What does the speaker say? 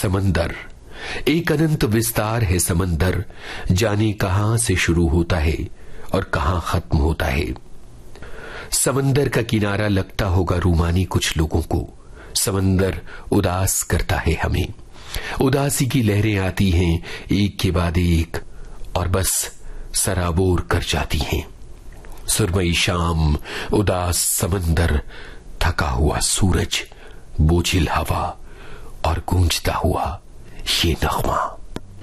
समंदर एक अनंत विस्तार है। समंदर जाने कहां से शुरू होता है और कहां खत्म होता है। समंदर का किनारा लगता होगा रूमानी कुछ लोगों को। समंदर उदास करता है हमें। उदासी की लहरें आती हैं एक के बाद एक और बस सराबोर कर जाती हैं। सुरमई शाम, उदास समंदर, थका हुआ सूरज, बोझिल हवा और गूंजता हुआ ये नगमा।